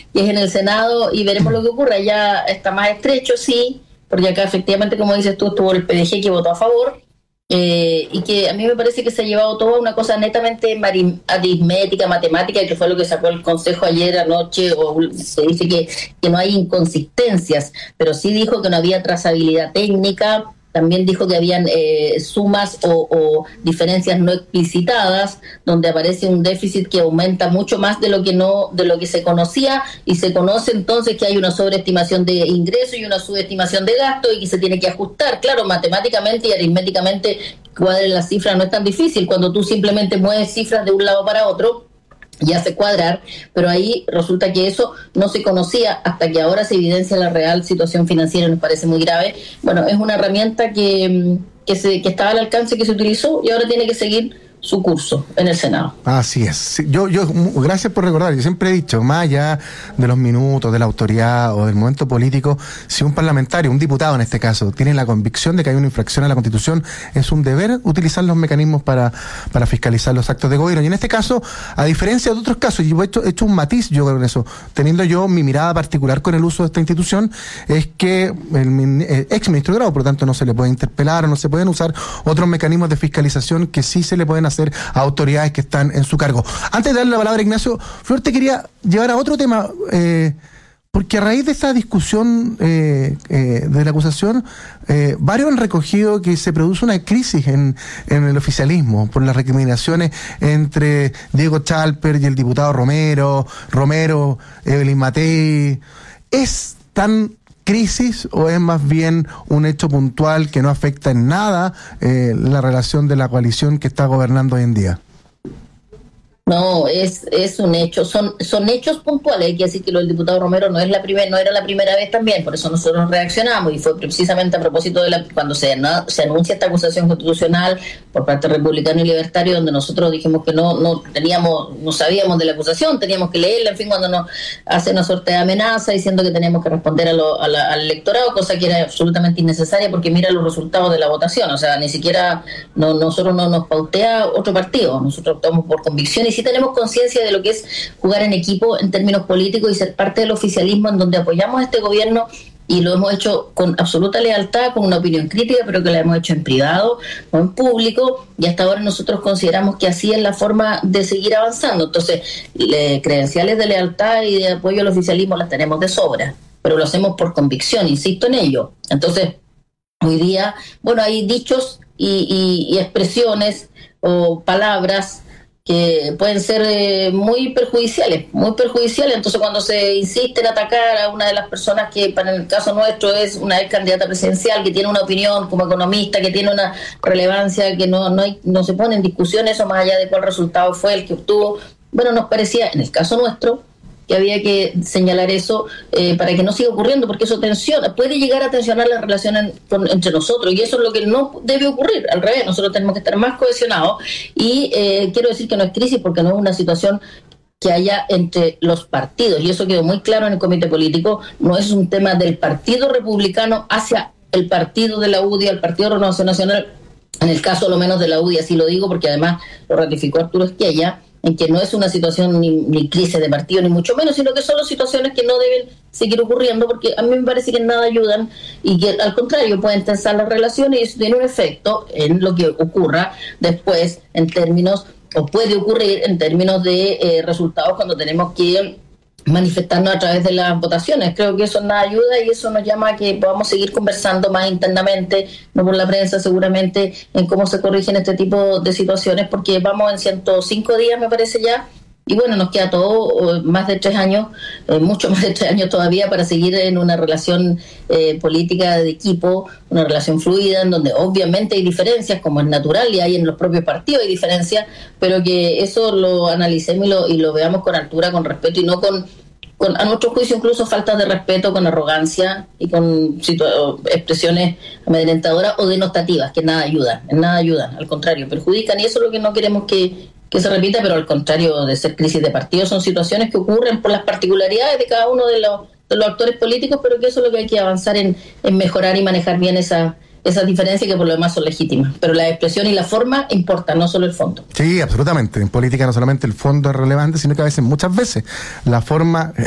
y es en el Senado, y veremos lo que ocurre. Ya está más estrecho, sí, porque acá efectivamente, como dices tú, estuvo el PDG que votó a favor, y que a mí me parece que se ha llevado todo a una cosa netamente aritmética, matemática, que fue lo que sacó el Consejo ayer anoche, o se dice que no hay inconsistencias, pero sí dijo que no había trazabilidad técnica. También dijo que habían sumas o diferencias no explicitadas, donde aparece un déficit que aumenta mucho más de lo que se conocía, y se conoce entonces que hay una sobreestimación de ingresos y una subestimación de gasto, y que se tiene que ajustar. Claro, matemáticamente y aritméticamente cuadren las cifras no es tan difícil. Cuando tú simplemente mueves cifras de un lado para otro, ya hace cuadrar, pero ahí resulta que eso no se conocía hasta que ahora se evidencia la real situación financiera. Nos parece muy grave. Bueno, es una herramienta que estaba al alcance, que se utilizó, y ahora tiene que seguir su curso en el Senado. Así es. Sí, yo gracias por recordar. Yo siempre he dicho, más allá de los minutos, de la autoridad o del momento político, si un parlamentario, un diputado en este caso, tiene la convicción de que hay una infracción a la Constitución, es un deber utilizar los mecanismos para fiscalizar los actos de gobierno. Y en este caso, a diferencia de otros casos, y he hecho un matiz yo con eso, teniendo yo mi mirada particular con el uso de esta institución, es que el ex ministro de Grau, por lo tanto, no se le puede interpelar o no se pueden usar otros mecanismos de fiscalización que sí se le pueden hacer a autoridades que están en su cargo. Antes de darle la palabra a Ignacio, Flor, te quería llevar a otro tema, porque a raíz de esta discusión de la acusación, varios han recogido que se produce una crisis en el oficialismo por las recriminaciones entre Diego Chalper y el diputado Romero, Evelyn Matei. ¿Es tan crisis o es más bien un hecho puntual que no afecta en nada la relación de la coalición que está gobernando hoy en día? No, es un hecho, son hechos puntuales. Hay que decir que lo del diputado Romero no era la primera vez también, por eso nosotros reaccionamos, y fue precisamente a propósito de cuando se anuncia esta acusación constitucional por parte republicano y libertario, donde nosotros dijimos que no sabíamos de la acusación, teníamos que leerla, en fin, cuando nos hace una suerte de amenaza diciendo que teníamos que responder al electorado, cosa que era absolutamente innecesaria, porque mira los resultados de la votación. O sea, ni siquiera nosotros no nos pautea otro partido, nosotros optamos por convicción, y sí tenemos conciencia de lo que es jugar en equipo en términos políticos y ser parte del oficialismo, en donde apoyamos a este gobierno, y lo hemos hecho con absoluta lealtad, con una opinión crítica, pero que la hemos hecho en privado, no en público, y hasta ahora nosotros consideramos que así es la forma de seguir avanzando. Entonces, credenciales de lealtad y de apoyo al oficialismo las tenemos de sobra, pero lo hacemos por convicción, insisto en ello. Entonces, hoy día, bueno, hay dichos y expresiones o palabras que pueden ser muy perjudiciales. Entonces, cuando se insiste en atacar a una de las personas que, para el caso nuestro, es una ex candidata presidencial, que tiene una opinión como economista, que tiene una relevancia que no se pone en discusión eso, más allá de cuál resultado fue el que obtuvo, bueno, nos parecía, en el caso nuestro, que había que señalar eso para que no siga ocurriendo, porque eso puede llegar a tensionar las relaciones entre nosotros, y eso es lo que no debe ocurrir. Al revés, nosotros tenemos que estar más cohesionados, y quiero decir que no es crisis porque no es una situación que haya entre los partidos, y eso quedó muy claro en el comité político. No es un tema del Partido Republicano hacia el partido de la UDI, al Partido Renovación Nacional, en el caso lo menos de la UDI, así lo digo porque además lo ratificó Arturo Esquella, en que no es una situación ni crisis de partido, ni mucho menos, sino que son situaciones que no deben seguir ocurriendo, porque a mí me parece que en nada ayudan, y que al contrario pueden tensar las relaciones, y eso tiene un efecto en lo que ocurra después en términos, o puede ocurrir en términos de resultados, cuando tenemos que manifestarnos a través de las votaciones. Creo que eso nada ayuda, y eso nos llama a que podamos seguir conversando más internamente, no por la prensa seguramente, en cómo se corrigen este tipo de situaciones, porque vamos en 105 días, me parece ya, y bueno, nos queda todo más de 3 años, mucho más de 3 años todavía, para seguir en una relación política de equipo, una relación fluida, en donde obviamente hay diferencias, como es natural, y hay en los propios partidos hay diferencias, pero que eso lo analicemos y lo veamos con altura, con respeto, y no con a nuestro juicio incluso faltas de respeto, con arrogancia y con expresiones amedrentadoras o denotativas, que en nada ayudan, al contrario, perjudican, y eso es lo que no queremos que se repita. Pero al contrario de ser crisis de partido, son situaciones que ocurren por las particularidades de cada uno de los actores políticos, pero que eso es lo que hay que avanzar en mejorar y manejar bien esas diferencias, que por lo demás son legítimas, pero la expresión y la forma importan, no solo el fondo. Sí, absolutamente. En política no solamente el fondo es relevante, sino que a veces, muchas veces, la forma